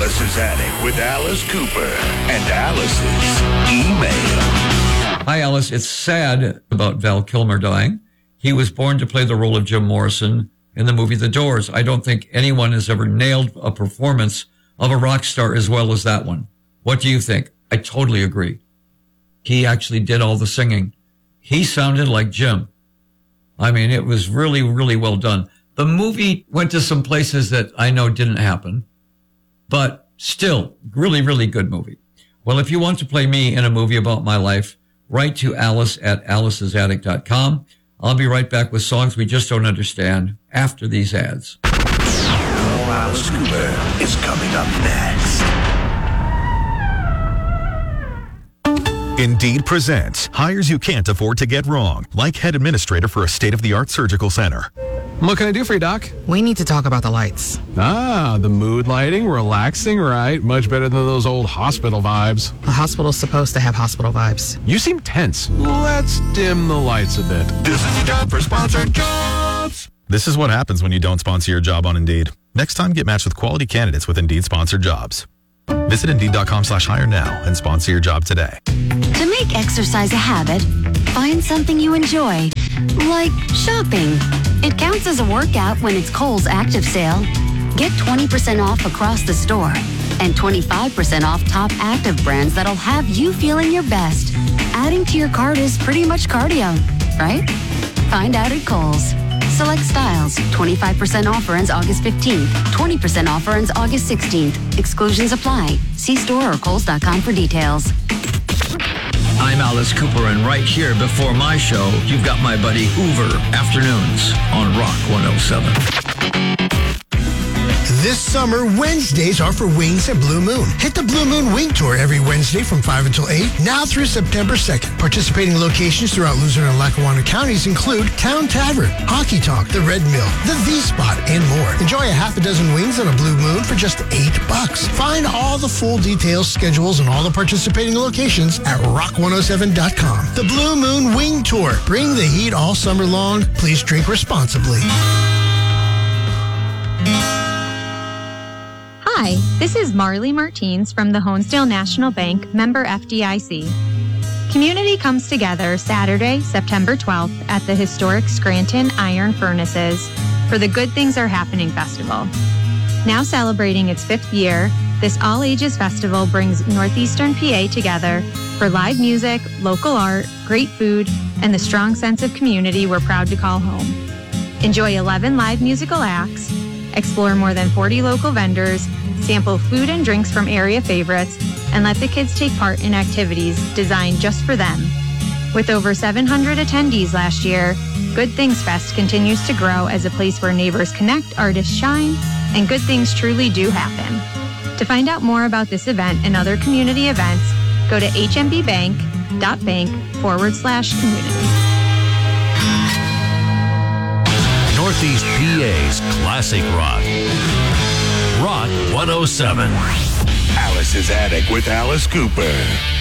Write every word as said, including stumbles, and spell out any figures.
Alice's Attic with Alice Cooper and Alice's email. Hi, Alice. It's sad about Val Kilmer dying. He was born to play the role of Jim Morrison in the movie The Doors. I don't think anyone has ever nailed a performance of a rock star as well as that one. What do you think? I totally agree. He actually did all the singing. He sounded like Jim. I mean, it was really, really well done. The movie went to some places that I know didn't happen, but still, really, really good movie. Well, if you want to play me in a movie about my life, write to Alice at alice's attic dot com. I'll be right back with songs we just don't understand after these ads. Oh, Alice Cooper is coming up next. Indeed presents hires you can't afford to get wrong, like head administrator for a state-of-the-art surgical center. What can I do for you, Doc? We need to talk about the lights. Ah, the mood lighting, relaxing, right? Much better than those old hospital vibes. A hospital's supposed to have hospital vibes. You seem tense. Let's dim the lights a bit. This is your job for sponsored jobs. This is what happens when you don't sponsor your job on Indeed. Next time, get matched with quality candidates with Indeed sponsored jobs. Visit Indeed.com slash hire now and sponsor your job today. To make exercise a habit, find something you enjoy, like shopping. It counts as a workout when it's Kohl's Active Sale. Get twenty percent off across the store and twenty-five percent off top active brands that'll have you feeling your best. Adding to your cart is pretty much cardio, right? Find out at Kohl's. Select styles. twenty-five percent offer ends August fifteenth. twenty percent offer ends August sixteenth. Exclusions apply. See store or kohls dot com for details. I'm Alice Cooper, and right here before my show, you've got my buddy Hoover, Afternoons on Rock one oh seven. This summer, Wednesdays are for Wings at Blue Moon. Hit the Blue Moon Wing Tour every Wednesday from five until eight, now through September second. Participating locations throughout Luzerne and Lackawanna counties include Town Tavern, Hockey Talk, The Red Mill, The V-Spot, and more. Enjoy a half a dozen wings on a Blue Moon for just eight bucks. Find all the full details, schedules, and all the participating locations at rock one oh seven dot com. The Blue Moon Wing Tour. Bring the heat all summer long. Please drink responsibly. Hi, this is Marley Martins from the Honesdale National Bank, member F D I C. Community comes together Saturday, September twelfth at the historic Scranton Iron Furnaces for the Good Things Are Happening Festival. Now celebrating its fifth year, this all-ages festival brings Northeastern P A together for live music, local art, great food, and the strong sense of community we're proud to call home. Enjoy eleven live musical acts, explore more than forty local vendors, sample food and drinks from area favorites, and let the kids take part in activities designed just for them. With over seven hundred attendees last year, Good Things Fest continues to grow as a place where neighbors connect, artists shine, and good things truly do happen. To find out more about this event and other community events, go to hmbbank.bank forward slash community. Northeast P A's classic rock. Rock one oh seven. Alice's Attic with Alice Cooper.